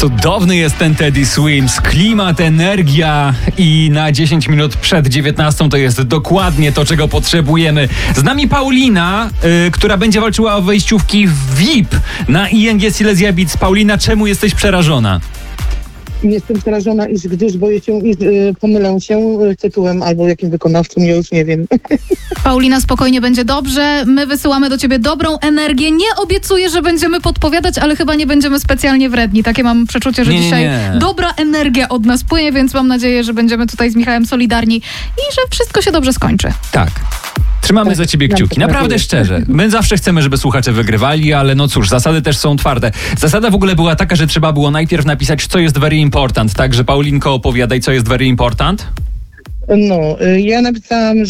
Cudowny jest ten Teddy Swims, klimat, energia i na 10 minut przed 19 to jest dokładnie to, czego potrzebujemy. Z nami Paulina, która będzie walczyła o wejściówki VIP na ING Silesia Beats. Paulina, czemu jesteś przerażona? Jestem przerażona, gdyż boję się, iż pomylę się tytułem albo jakim wykonawcą, ja już nie wiem. Paulina, spokojnie, będzie dobrze. My wysyłamy do ciebie dobrą energię. Nie obiecuję, że będziemy podpowiadać, ale chyba nie będziemy specjalnie wredni. Takie mam przeczucie, że dzisiaj dobra energia od nas płynie, więc mam nadzieję, że będziemy tutaj z Michałem solidarni i że wszystko się dobrze skończy. Tak. Trzymamy za ciebie kciuki. Naprawdę szczerze. My zawsze chcemy, żeby słuchacze wygrywali, ale no cóż, zasady też są twarde. Zasada w ogóle była taka, że trzeba było najpierw napisać, co jest very important. Także Paulinko, opowiadaj, co jest very important. No, ja napisałam,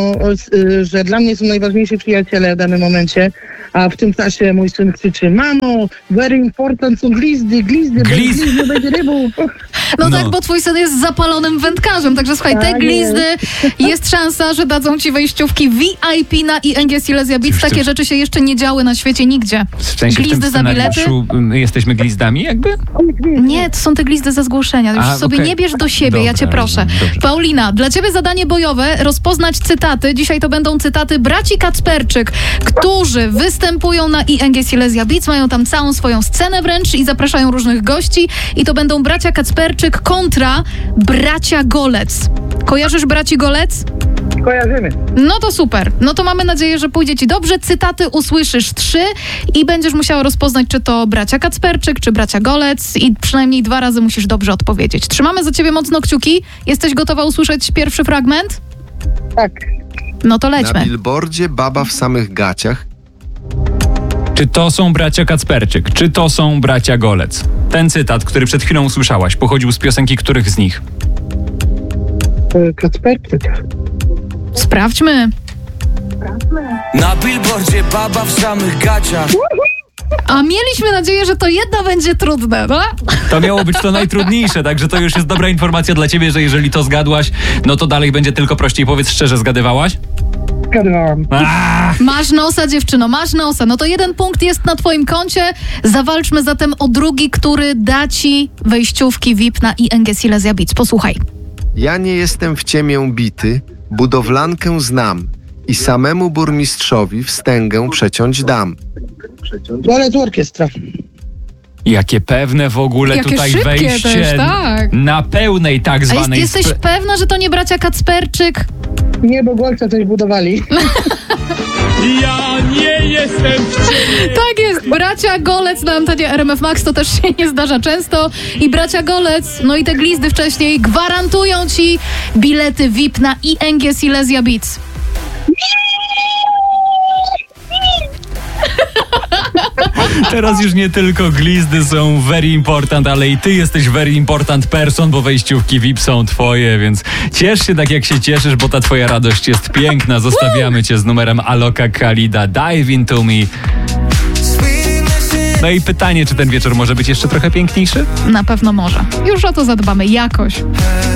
że dla mnie są najważniejsi przyjaciele w danym momencie, a w tym czasie mój syn krzyczy: mamo, very important są glizdy będzie rybą. No tak, bo twój syn jest zapalonym wędkarzem, także słuchaj, te glizdy, jest szansa, że dadzą ci wejściówki VIP na ING Silesia Beats. Takie rzeczy się jeszcze nie działy na świecie nigdzie. Glizdy za bilety. Jesteśmy glizdami jakby? Nie, to są te glizdy za zgłoszenia. Już sobie nie bierz do siebie, ja cię proszę. Dobrze. Paulina, dla ciebie zadanie bojowe, rozpoznać cytaty. Dzisiaj to będą cytaty braci Kacperczyk, którzy występują na ING Silesia Beats, mają tam całą swoją scenę wręcz i zapraszają różnych gości. I to będą bracia Kacperczyk kontra bracia Golec. Kojarzysz braci Golec? Kojarzymy. No to super. No to mamy nadzieję, że pójdzie ci dobrze. Cytaty usłyszysz 3 i będziesz musiała rozpoznać, czy to bracia Kacperczyk, czy bracia Golec i przynajmniej 2 razy musisz dobrze odpowiedzieć. Trzymamy za ciebie mocno kciuki. Jesteś gotowa usłyszeć pierwszy fragment? Tak. No to lećmy. Na billboardzie baba w samych gaciach. Czy to są bracia Kacperczyk? Czy to są bracia Golec? Ten cytat, który przed chwilą usłyszałaś, pochodził z piosenki których z nich? Kacperczyk. Sprawdźmy. Na billboardzie baba w samych gaciach. A mieliśmy nadzieję, że to jedno będzie trudne, no? To miało być to najtrudniejsze, także to już jest dobra informacja dla ciebie, że jeżeli to zgadłaś, no to dalej będzie tylko prościej. Powiedz szczerze, zgadywałaś? Zgadywałam. Masz nosa, dziewczyno, masz nosa. No to 1 punkt jest na twoim koncie. Zawalczmy zatem o drugi, który da ci wejściówki VIP na ING Silesia Beats. Posłuchaj. Ja nie jestem w ciemię bity, budowlankę znam i samemu burmistrzowi wstęgę przeciąć dam. Golec orkiestra. Jakie pewne w ogóle Jakie tutaj szybkie wejście też, tak. na pełnej tak zwanej... Jesteś pewna, że to nie bracia Kacperczyk? Nie, bo Golca coś budowali. Ja nie jestem w ciebie. Tak jest, bracia Golec na antenie RMF Max, to też się nie zdarza często. I bracia Golec, no i te glizdy wcześniej gwarantują ci bilety VIP na ING Silesia Beats. Teraz już nie tylko glizdy są very important, ale i ty jesteś very important person, bo wejściówki VIP są twoje, więc ciesz się tak jak się cieszysz, bo ta twoja radość jest piękna. Zostawiamy cię z numerem Aloka Khalida, Dive Into Me. No i pytanie, czy ten wieczór może być jeszcze trochę piękniejszy? Na pewno może. Już o to zadbamy jakoś.